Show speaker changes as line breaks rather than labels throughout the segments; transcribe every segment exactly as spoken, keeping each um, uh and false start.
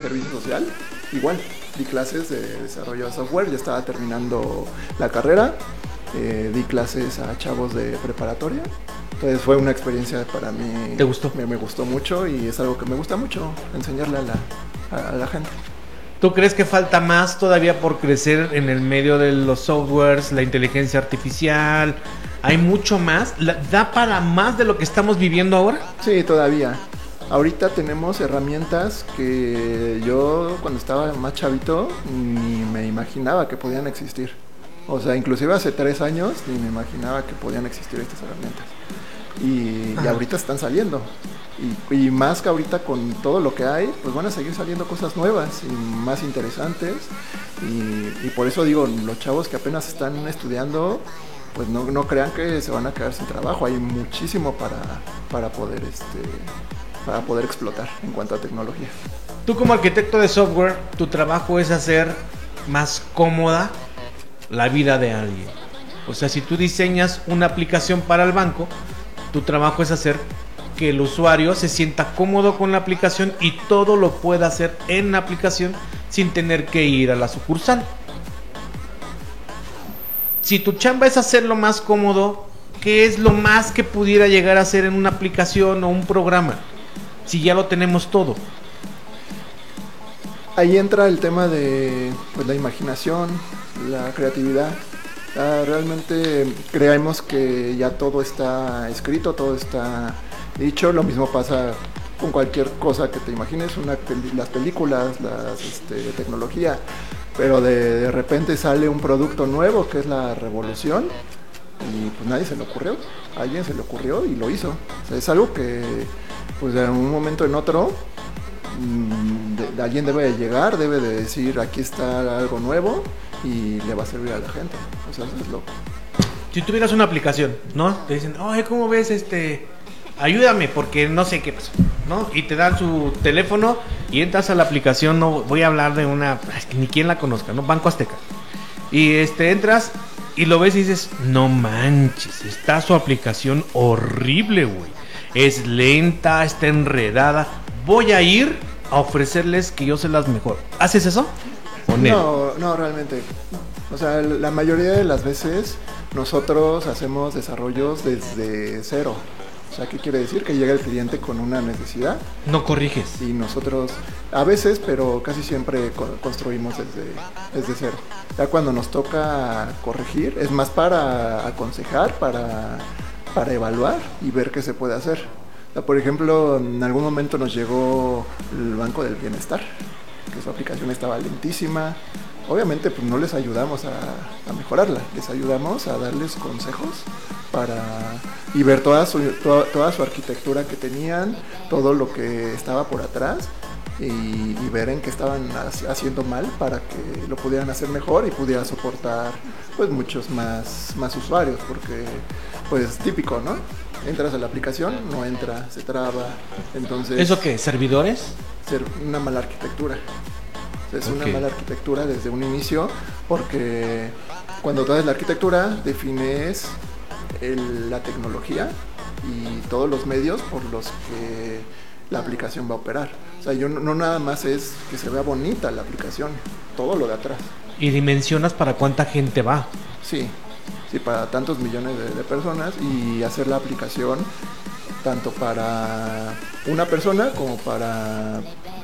servicio social, igual, di clases de desarrollo de software, ya estaba terminando la carrera, eh, di clases a chavos de preparatoria. Entonces fue una experiencia para mí.
¿Te gustó?
Me, me gustó mucho y es algo que me gusta mucho, enseñarle a la, a, a la gente.
¿Tú crees que falta más todavía por crecer en el medio de los softwares, la inteligencia artificial? ¿Hay mucho más? ¿Da para más de lo que estamos viviendo ahora?
Sí, todavía. Ahorita tenemos herramientas que yo cuando estaba más chavito ni me imaginaba que podían existir. O sea, inclusive hace tres años ni me imaginaba que podían existir estas herramientas. Y, y ahorita están saliendo. Y, y más que ahorita con todo lo que hay, pues van a seguir saliendo cosas nuevas y más interesantes. Y, y por eso digo, los chavos que apenas están estudiando, pues no, no crean que se van a quedar sin trabajo. Hay muchísimo para, para poder este, para poder explotar en cuanto a tecnología.
Tú como arquitecto de software, tu trabajo es hacer más cómoda la vida de alguien. O sea, si tú diseñas una aplicación para el banco, tu trabajo es hacer que el usuario se sienta cómodo con la aplicación y todo lo pueda hacer en la aplicación sin tener que ir a la sucursal. Si tu chamba es hacerlo más cómodo, ¿qué es lo más que pudiera llegar a hacer en una aplicación o un programa? Si ya lo tenemos todo.
Ahí entra el tema de pues, la imaginación, la creatividad. Uh, realmente creemos que ya todo está escrito, todo está dicho. Lo mismo pasa con cualquier cosa que te imagines, una, las películas, las este, de tecnología, pero de, de repente sale un producto nuevo que es la revolución y pues nadie se le ocurrió, a alguien se le ocurrió y lo hizo. O sea, es algo que pues en un momento en otro de, de alguien debe de llegar, debe de decir aquí está algo nuevo y le va a servir a la gente. O sea, eso es lo...
Si tuvieras una aplicación, ¿no? Te dicen, oye, ¿cómo ves este? Ayúdame porque no sé qué pasó, ¿no? Y te dan su teléfono y entras a la aplicación, no voy a hablar de una, es que ni quien la conozca, ¿no? Banco Azteca. Y este entras y lo ves y dices, no manches, está su aplicación horrible, güey. Es lenta, está enredada. Voy a ir a ofrecerles que yo se las mejor. ¿Haces eso?
No, no, realmente. O sea, la mayoría de las veces nosotros hacemos desarrollos desde cero. O sea, ¿qué quiere decir? Que llega el cliente con una necesidad.
No corriges.
Y nosotros, a veces, pero casi siempre construimos desde, desde cero. Ya cuando nos toca corregir, es más para aconsejar, para, para evaluar y ver qué se puede hacer. O sea, por ejemplo, en algún momento nos llegó el Banco del Bienestar, que su aplicación estaba lentísima. Obviamente pues no les ayudamos a, a mejorarla, les ayudamos a darles consejos para y ver toda su, toda, toda su arquitectura que tenían, todo lo que estaba por atrás y, y ver en qué estaban haciendo mal para que lo pudieran hacer mejor y pudiera soportar pues muchos más, más usuarios, porque pues típico, ¿no? Entras a la aplicación, no entra, se traba, entonces...
¿Eso qué? ¿Servidores?
Ser una mala arquitectura. Es
okay.
Una mala arquitectura desde un inicio, porque cuando tú haces la arquitectura defines el, la tecnología y todos los medios por los que la aplicación va a operar. O sea, yo no, no nada más es que se vea bonita la aplicación, todo lo de atrás.
¿Y dimensionas para cuánta gente va?
Sí, sí, para tantos millones de, de personas, y hacer la aplicación tanto para una persona como para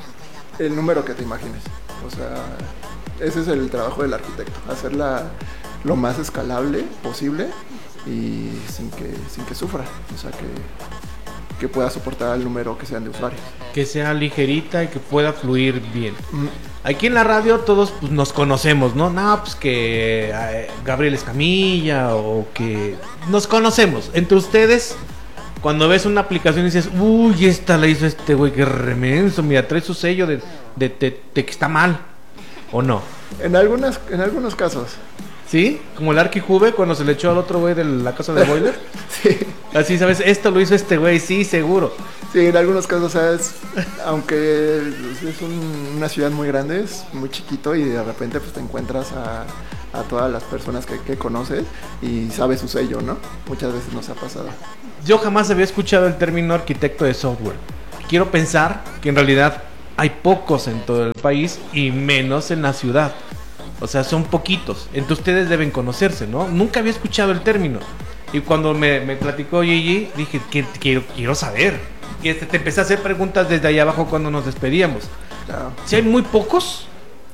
el número que te imagines. O sea, ese es el trabajo del arquitecto, hacerla lo más escalable posible y sin que, sin que sufra, o sea, que, que pueda soportar el número que sean de usuarios.
Que sea ligerita y que pueda fluir bien. Mm. Aquí en la radio todos pues, nos conocemos, ¿no? No, pues que eh, Gabriel Escamilla o que... Nos conocemos. Entre ustedes, cuando ves una aplicación y dices, uy, esta la hizo este güey, qué remenso, mira, trae su sello de, de, de, de que está mal, ¿o no?
En, algunas, en algunos casos.
¿Sí? Como el Arqui Juve cuando se le echó al otro güey de la casa de Boiler.
Sí.
Así, ¿sabes? Esto lo hizo este güey, sí, seguro.
Sí, en algunos casos, ¿sabes? Aunque es un, una ciudad muy grande, es muy chiquito y de repente pues te encuentras a, a todas las personas que, que conoces y sabes su sello, ¿no? Muchas veces nos ha pasado.
Yo jamás había escuchado el término arquitecto de software. Quiero pensar que en realidad hay pocos en todo el país y menos en la ciudad. O sea, son poquitos. Entonces ustedes deben conocerse, ¿no? Nunca había escuchado el término. Y cuando me, me platicó Gigi, dije, que quiero, quiero saber. Y este, te empecé a hacer preguntas desde ahí abajo cuando nos despedíamos.
Claro.
¿Si hay muy pocos?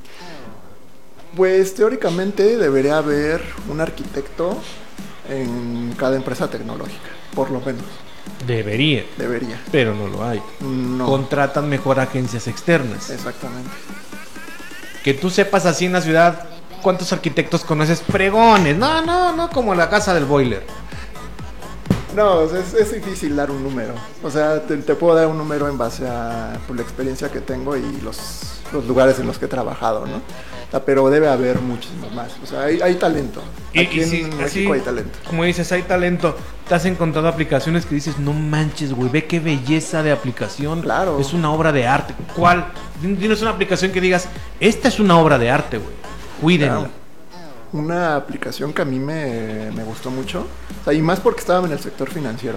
Pues teóricamente debería haber un arquitecto en cada empresa tecnológica, por lo menos.
Debería.
Debería.
Pero no lo hay.
No.
Contratan mejor agencias externas.
Exactamente.
Que tú sepas así en la ciudad, ¿cuántos arquitectos conoces? Pregones. No, no, no como la casa del boiler.
No, es, es difícil dar un número. O sea, te, te puedo dar un número en base a pues, la experiencia que tengo y los, los lugares en los que he trabajado, ¿no? O sea, pero debe haber muchísimos más. O sea, hay, hay talento.
Y,
Aquí
y
en
si,
México
así,
hay talento.
como dices, hay talento. Te has encontrado aplicaciones que dices, no manches, güey, ve qué belleza de aplicación.
Claro.
Es una obra de arte. ¿Cuál? Tienes una aplicación que digas, esta es una obra de arte, güey. Cuídenla.
Claro. Una aplicación que a mí me, me gustó mucho, o sea, y más porque estaba en el sector financiero,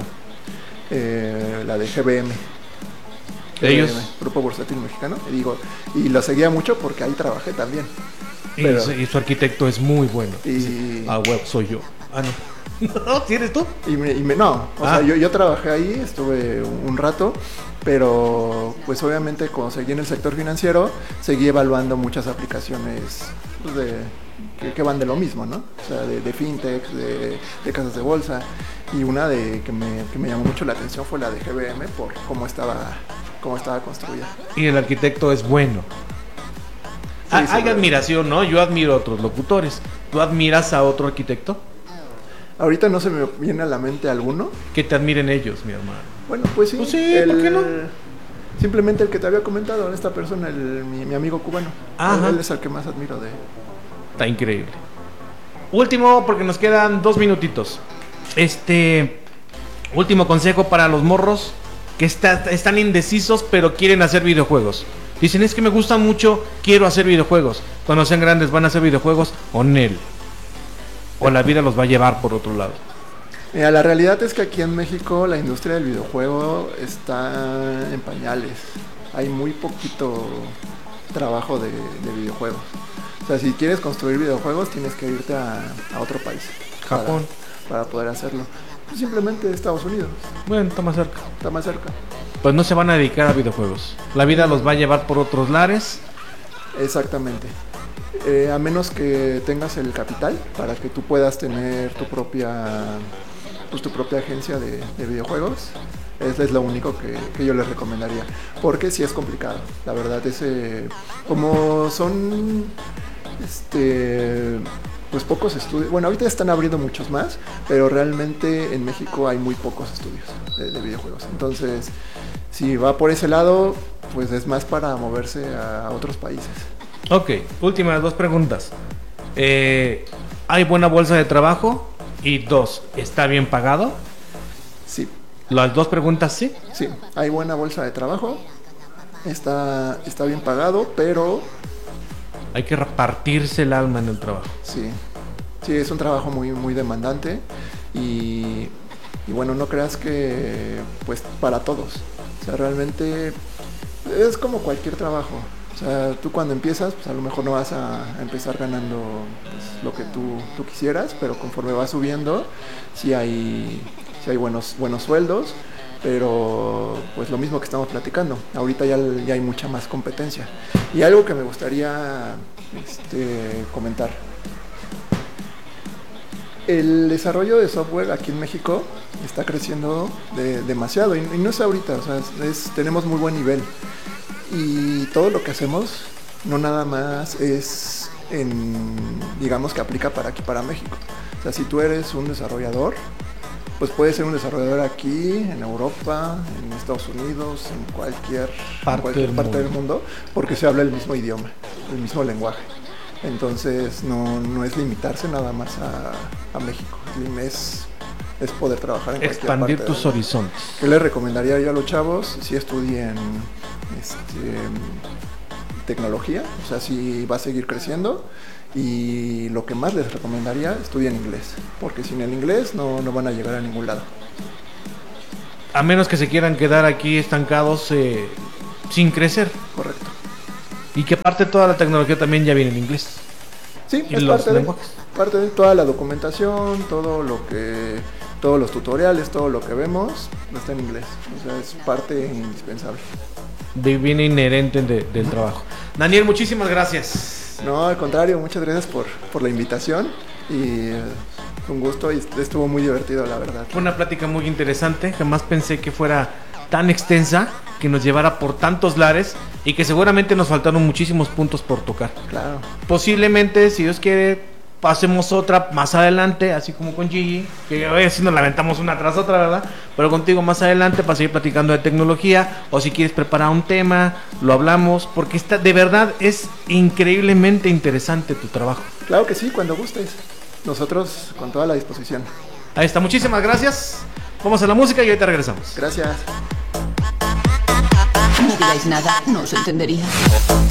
eh, la de G B M.
Ellos.
G B M, Grupo Bursátil Mexicano, y digo, y lo seguía mucho porque ahí trabajé también.
Y,
Pero,
su, y su arquitecto es muy bueno.
Y,
ah, web, soy yo. Ah, no. No, ¿sí eres tú?
Y me, y me, no, o ah. sea, yo, yo trabajé ahí, estuve un, un rato, pero pues obviamente cuando seguí en el sector financiero, seguí evaluando muchas aplicaciones pues, de, que, que van de lo mismo, ¿no? O sea, de, de fintech, de, de casas de bolsa, y una de que me, que me llamó mucho la atención fue la de G B M por cómo estaba, cómo estaba construida.
Y el arquitecto es bueno. Sí, ah, hay admiración, ¿no? Yo admiro a otros locutores. ¿Tú admiras a otro arquitecto?
Ahorita no se me viene a la mente alguno.
Que te admiren ellos, mi hermano.
Bueno, pues sí.
Pues sí,
el,
¿por qué no?
Simplemente el que te había comentado, esta persona, el, mi, mi amigo cubano. Ajá. Él es el que más admiro de...
Está increíble. Último, porque nos quedan dos minutitos. Este... Último consejo para los morros que está, están indecisos, pero quieren hacer videojuegos. Dicen, es que me gustan mucho, quiero hacer videojuegos. Cuando sean grandes van a hacer videojuegos, o Nel. O la vida los va a llevar por otro lado.
Mira, la realidad es que aquí en México la industria del videojuego está en pañales. Hay muy poquito trabajo de, de videojuegos. O sea, si quieres construir videojuegos tienes que irte a, a otro país.
Japón.
Para, para poder hacerlo. Pues simplemente Estados Unidos.
Bueno, está más cerca.
Está más cerca.
Pues no se van a dedicar a videojuegos. La vida los va a llevar por otros lares.
Exactamente. Eh, a menos que tengas el capital para que tú puedas tener tu propia pues tu propia agencia de, de videojuegos. Eso es lo único que, que yo les recomendaría, porque sí es complicado, la verdad. Ese, como son este pues pocos estudios, bueno, ahorita están abriendo muchos más, pero realmente en México hay muy pocos estudios de, de videojuegos. Entonces, si va por ese lado, pues es más para moverse a otros países.
Ok, últimas dos preguntas. Eh, ¿Hay buena bolsa de trabajo? Y dos, ¿está bien pagado?
Sí.
Las dos preguntas, sí.
Sí, hay buena bolsa de trabajo. Está, está bien pagado, pero...
hay que repartirse el alma en el trabajo.
Sí, sí, es un trabajo muy, muy demandante. Y, y bueno, no creas que pues para todos. O sea, realmente es como cualquier trabajo. O sea, tú cuando empiezas, pues a lo mejor no vas a, a empezar ganando pues, lo que tú, tú quisieras, pero conforme vas subiendo, sí hay, sí hay buenos, buenos sueldos, pero pues lo mismo que estamos platicando, ahorita ya, ya hay mucha más competencia. Y algo que me gustaría este, comentar, el desarrollo de software aquí en México está creciendo de, demasiado, y, y no es ahorita, o sea, es, es, tenemos muy buen nivel. Y todo lo que hacemos no nada más es en, digamos que aplica para aquí, para México. O sea, si tú eres un desarrollador, pues puedes ser un desarrollador aquí, en Europa, en Estados Unidos, en cualquier parte, en cualquier del, parte mundo. del mundo, porque se habla el mismo idioma, el mismo lenguaje. Entonces no, no es limitarse nada más a, a México, es, es poder trabajar en
expandir
cualquier parte
tus horizontes.
¿Qué les recomendaría yo a los chavos? Si estudien este, tecnología, o sea, si va a seguir creciendo, y lo que más les recomendaría, estudien inglés, porque sin el inglés no, no van a llegar a ningún lado.
A menos que se quieran quedar aquí estancados, eh, sin crecer.
Correcto.
Y que aparte toda la tecnología también ya viene en inglés.
Sí,
y
es
los
parte de,
lenguajes.
parte de toda la documentación, todo lo que, todos los tutoriales, todo lo que vemos está en inglés. O sea, es parte indispensable.
De, viene inherente de, del trabajo. Daniel, muchísimas gracias.
No, al contrario, muchas gracias por, por la invitación y eh, un gusto y estuvo muy divertido, la verdad.
Fue una plática muy interesante, jamás pensé que fuera tan extensa, que nos llevara por tantos lares y que seguramente nos faltaron muchísimos puntos por tocar.
Claro.
Posiblemente, si Dios quiere, pasemos otra más adelante, así como con Gigi, que hoy así nos lamentamos una tras otra, ¿verdad? Pero contigo más adelante para seguir platicando de tecnología, o si quieres preparar un tema, lo hablamos, porque está, de verdad es increíblemente interesante tu trabajo.
Claro que sí, cuando gustes. Nosotros con toda la disposición.
Ahí está, muchísimas gracias. Vamos a la música y ahorita regresamos.
Gracias.
No digáis nada, no os entendería.